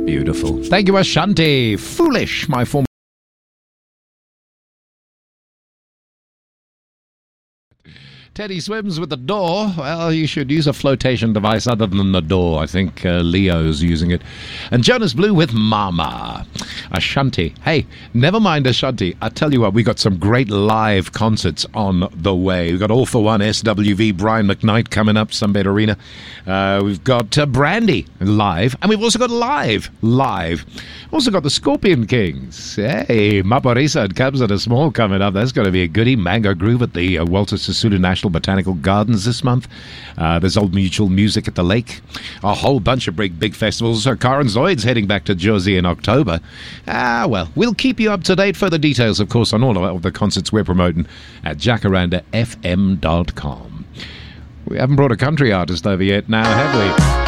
Beautiful. Thank you, Ashanti. Foolish, my former. Teddy swims with the door. Well, you should use a flotation device other than the door. I think Leo's using it. And Jonas Blue with Mama. Ashanti. Hey, never mind Ashanti. I tell you what, we got some great live concerts on the way. We've got All For One, SWV, Brian McKnight coming up, Sunbed Arena. We've got Brandy live. And we've also got Live. Also got the Scorpion Kings. Hey, Maporisa and Cubs at a Small coming up. That's going to be a goodie. Mango Groove at the Walter Sisulu National Botanical Gardens this month. There's Old Mutual Music at the Lake. A whole bunch of big festivals. Karen Zoid's heading back to Jersey in October. Well, we'll keep you up to date. Further details, of course, on all of the concerts we're promoting at jacarandafm.com. We haven't brought a country artist over yet now, have we?